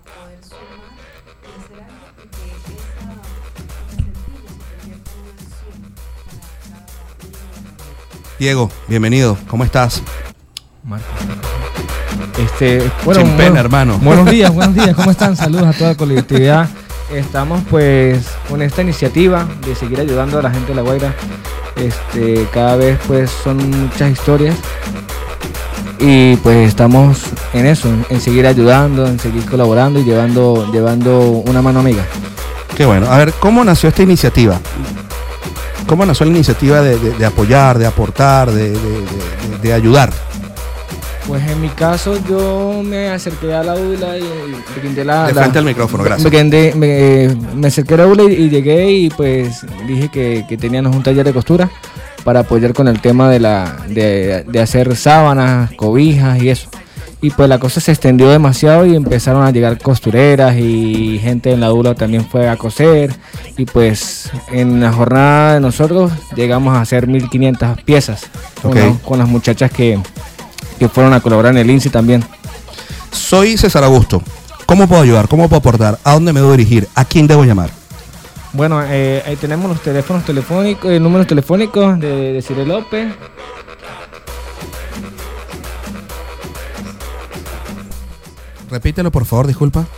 poder sumar y hacer algo y que esa incentivo se convierta en una acción para cada uno. Diego, bienvenido, ¿cómo estás? Marco. Sin pena, hermano. Buenos días, ¿cómo están? Saludos a toda la colectividad. Estamos pues con esta iniciativa de seguir ayudando a la gente de La Guaira. Cada vez pues son muchas historias y pues estamos en eso, en seguir ayudando, en seguir colaborando y llevando una mano amiga. Qué bueno. A ver, ¿cómo nació esta iniciativa? ¿Cómo nació la iniciativa de apoyar, de aportar, de ayudar? Pues en mi caso yo me acerqué a la UDLA y brindé de frente al micrófono, gracias. Me acerqué a la UDLA y llegué y pues dije que teníamos un taller de costura para apoyar con el tema de hacer sábanas, cobijas y eso. Y pues la cosa se extendió demasiado y empezaron a llegar costureras y gente en la UDLA también fue a coser. Y pues en la jornada de nosotros llegamos a hacer 1500 piezas con las muchachas que fueron a colaborar en el INSI también. Soy César Augusto. ¿Cómo puedo ayudar? ¿Cómo puedo aportar? ¿A dónde me debo dirigir? ¿A quién debo llamar? Bueno, ahí tenemos los teléfonos telefónicos, números telefónicos de Cire López. Repítelo, por favor, disculpa.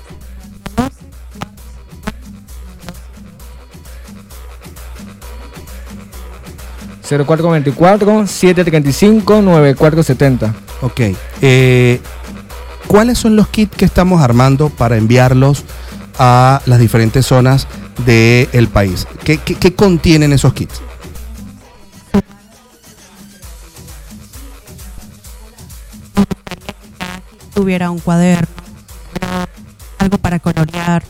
(0424-735-9470). Ok. ¿Cuáles son los kits que estamos armando para enviarlos a las diferentes zonas del país? ¿Qué contienen esos kits? Tuviera un cuaderno, algo para colorear,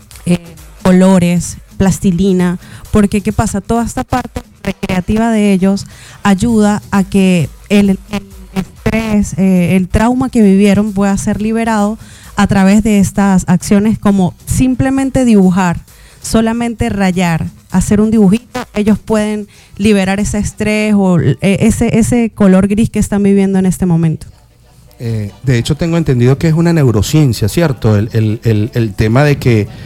colores, plastilina, porque ¿qué pasa? Toda esta parte recreativa de ellos ayuda a que el estrés, el trauma que vivieron pueda ser liberado a través de estas acciones, como simplemente dibujar, solamente rayar, hacer un dibujito. Ellos pueden liberar ese estrés o ese color gris que están viviendo en este momento. De hecho, tengo entendido que es una neurociencia, ¿cierto? El tema de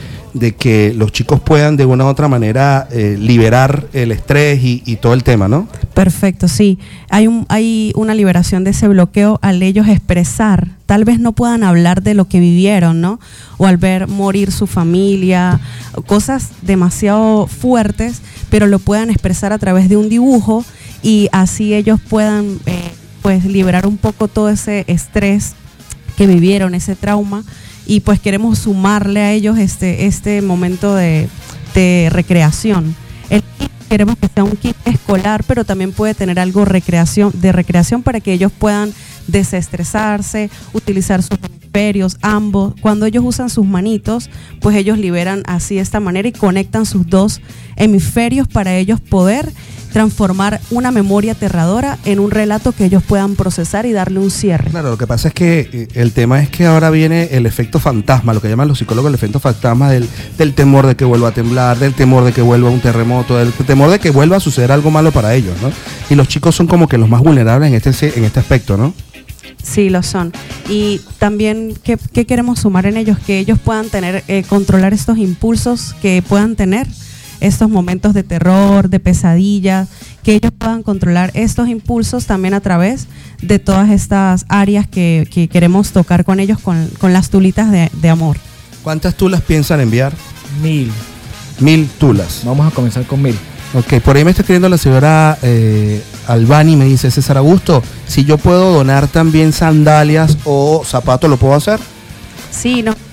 que los chicos puedan de una u otra manera liberar el estrés y todo el tema, ¿no? Perfecto, sí. Hay una liberación de ese bloqueo al ellos expresar. Tal vez no puedan hablar de lo que vivieron, ¿no? O al ver morir su familia, cosas demasiado fuertes, pero lo puedan expresar a través de un dibujo y así ellos puedan pues liberar un poco todo ese estrés que vivieron, ese trauma. Y pues queremos sumarle a ellos este momento de recreación. El kit queremos que sea un kit escolar, pero también puede tener algo de recreación para que ellos puedan desestresarse, utilizar sus hemisferios, ambos. Cuando ellos usan sus manitos, pues ellos liberan así de esta manera y conectan sus dos hemisferios para ellos poder transformar una memoria aterradora en un relato que ellos puedan procesar y darle un cierre. Claro, lo que pasa es que el tema es que ahora viene el efecto fantasma, lo que llaman los psicólogos el efecto fantasma del temor de que vuelva a temblar, del temor de que vuelva un terremoto, del temor de que vuelva a suceder algo malo para ellos, ¿no? Y los chicos son como que los más vulnerables en este aspecto, ¿no? Sí, lo son. Y también, ¿qué queremos sumar en ellos? Que ellos puedan controlar estos impulsos que puedan tener, estos momentos de terror, de pesadilla, que ellos puedan controlar estos impulsos también a través de todas estas áreas que queremos tocar con ellos con las tulitas de amor. ¿Cuántas tulas piensan enviar? 1000. 1000 tulas. Vamos a comenzar con 1000. Ok, por ahí me está escribiendo la señora Albani, me dice: César Augusto, si yo puedo donar también sandalias o zapatos, ¿lo puedo hacer? Sí, no.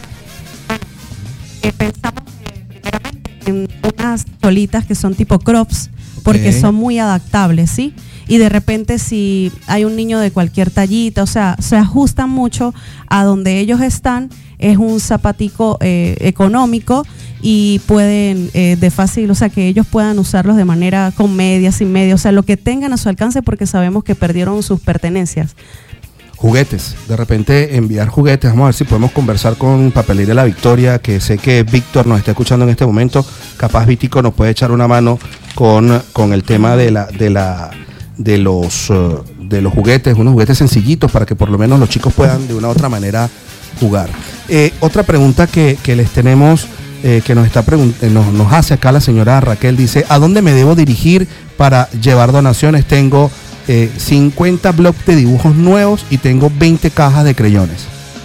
Pensamos primeramente en unas cholitas que son tipo crops, porque son muy adaptables, ¿sí? Y de repente si hay un niño de cualquier tallita, o sea, se ajustan mucho a donde ellos están. Es un zapatico económico y pueden de fácil, o sea, que ellos puedan usarlos de manera con medias, sin medias, o sea, lo que tengan a su alcance, porque sabemos que perdieron sus pertenencias. Juguetes, de repente enviar juguetes. Vamos a ver si podemos conversar con Papelería La Victoria, que sé que Víctor nos está escuchando en este momento. Capaz Vítico nos puede echar una mano con el tema de los juguetes, unos juguetes sencillitos para que por lo menos los chicos puedan de una u otra manera jugar. Otra pregunta que les tenemos, que nos hace acá la señora Raquel, dice, ¿a dónde me debo dirigir para llevar donaciones? Tengo 50 blocs de dibujos nuevos y tengo 20 cajas de creyones.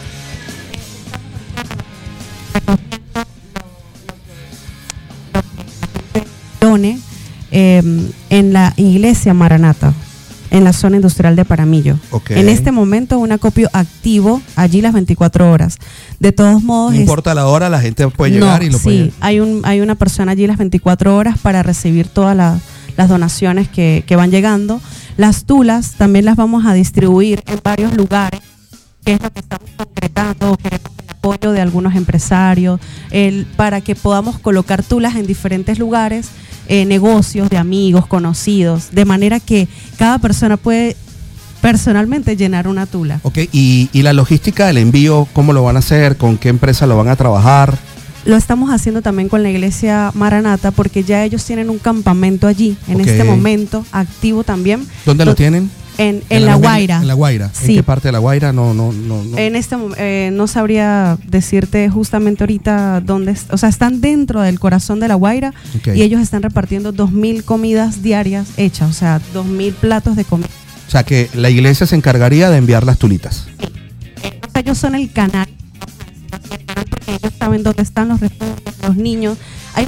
En la iglesia Maranata, en la zona industrial de Paramillo. Okay. En este momento un acopio activo allí las 24 horas. De todos modos... No importa la hora, la gente puede llegar y lo puede... Sí, hay una persona allí las 24 horas para recibir todas las donaciones que van llegando. Las tulas también las vamos a distribuir en varios lugares, que es lo que estamos concretando, queremos el apoyo de algunos empresarios, para que podamos colocar tulas en diferentes lugares, negocios de amigos, conocidos, de manera que cada persona puede personalmente llenar una tula. Ok, y la logística del envío, ¿cómo lo van a hacer? ¿Con qué empresa lo van a trabajar? Lo estamos haciendo también con la iglesia Maranata, porque ya ellos tienen un campamento allí, en este momento, activo también. ¿Dónde lo tienen? En La Guaira. En La Guaira. Sí. ¿En qué parte de La Guaira? No. En no sabría decirte justamente ahorita dónde, o sea, están dentro del corazón de La Guaira, okay. Y ellos están repartiendo 2.000 comidas diarias hechas, o sea, 2.000 platos de comida. O sea, que la iglesia se encargaría de enviar las tulitas. Sí. O sea, ellos son el canal, porque ellos saben dónde están los refugios, los niños. Hay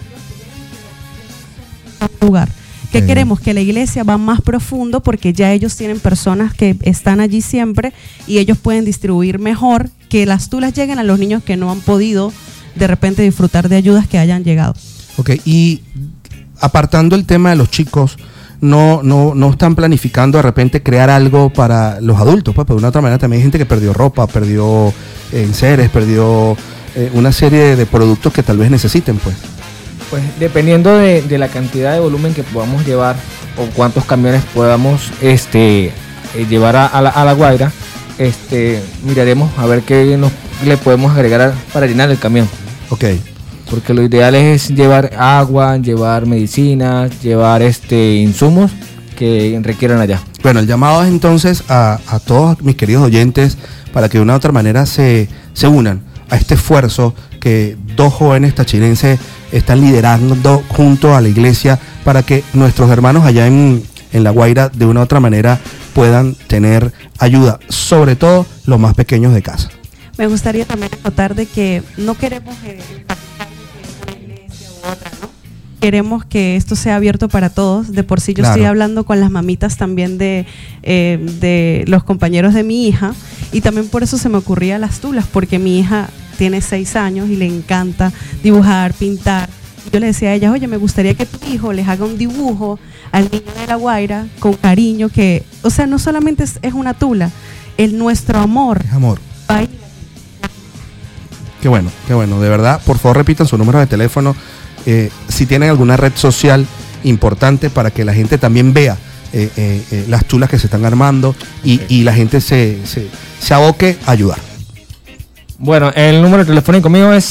un lugar. ¿Qué queremos? Que la iglesia va más profundo, porque ya ellos tienen personas que están allí siempre y ellos pueden distribuir mejor, que las tulas lleguen a los niños que no han podido de repente disfrutar de ayudas que hayan llegado. Ok, y apartando el tema de los chicos, no están planificando de repente crear algo para los adultos, pues de una otra manera también hay gente que perdió ropa, perdió enseres, perdió una serie de productos que tal vez necesiten, pues. Pues dependiendo de la cantidad de volumen que podamos llevar o cuántos camiones podamos llevar a la Guaira, miraremos a ver qué le podemos agregar para llenar el camión. Ok. Porque lo ideal es llevar agua, llevar medicinas, llevar insumos que requieran allá. Bueno, el llamado es entonces a todos mis queridos oyentes para que de una u otra manera se unan a este esfuerzo que dos jóvenes tachirenses están liderando junto a la iglesia para que nuestros hermanos allá en La Guaira de una u otra manera puedan tener ayuda, sobre todo los más pequeños de casa. Me gustaría también acotar de que no queremos una iglesia u otra, ¿no? Queremos que esto sea abierto para todos. De por sí yo estoy hablando con las mamitas también de los compañeros de mi hija, y también por eso se me ocurría las tulas, porque mi hija tiene 6 años y le encanta dibujar, pintar. Y yo le decía a ella, oye, me gustaría que tu hijo les haga un dibujo al niño de La Guaira con cariño, que, o sea, no solamente es una tula, nuestro amor. Es amor. Va a ir. Qué bueno, de verdad, por favor repitan su número de teléfono, si tienen alguna red social importante para que la gente también vea las tulas que se están armando y la gente se aboque a ayudar. Bueno, el número telefónico mío es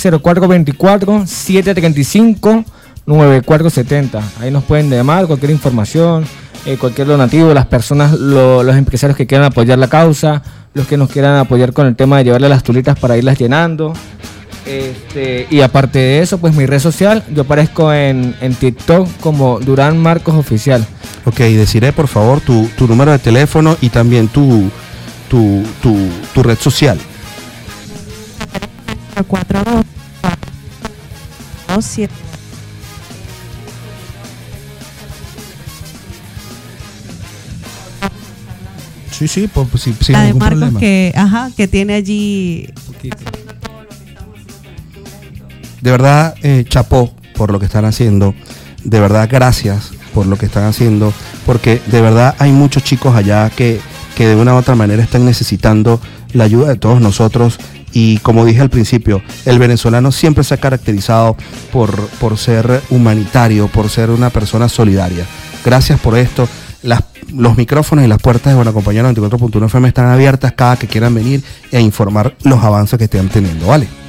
0424-735-9470. Ahí nos pueden llamar, cualquier información, cualquier donativo, las personas, los empresarios que quieran apoyar la causa, los que nos quieran apoyar con el tema de llevarle las tulitas para irlas llenando. Y aparte de eso, pues mi red social, yo aparezco en TikTok como Durán Marcos Oficial. Ok, deciré por favor tu número de teléfono y también tu red social. 4227. Sí, pues sin la de ningún Marcos problema. que tiene allí. De verdad, chapó por lo que están haciendo. De verdad, gracias por lo que están haciendo, porque de verdad hay muchos chicos allá que de una u otra manera están necesitando la ayuda de todos nosotros. Y como dije al principio, el venezolano siempre se ha caracterizado por ser humanitario, por ser una persona solidaria. Gracias por esto. Los micrófonos y las puertas de Buena Compañía 94.1 FM están abiertas cada que quieran venir e informar los avances que estén teniendo, ¿vale?